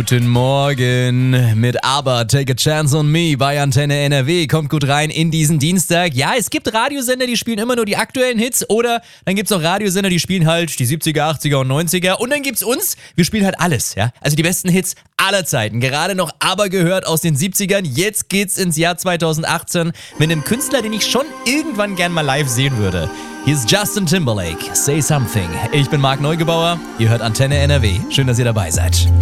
Guten Morgen mit Aber Take a Chance on Me bei Antenne NRW. Kommt gut rein in diesen Dienstag. Ja, es gibt Radiosender, die spielen immer nur die aktuellen Hits oder dann gibt's auch Radiosender, die spielen halt die 70er, 80er und 90er und dann gibt's uns, wir spielen halt alles, ja. Also die besten Hits aller Zeiten. Gerade noch Aber gehört aus den 70ern. Jetzt geht's ins Jahr 2018 mit einem Künstler, den ich schon irgendwann gern mal live sehen würde. Hier ist Justin Timberlake. Say Something. Ich bin Marc Neugebauer. Ihr hört Antenne NRW. Schön, dass ihr dabei seid.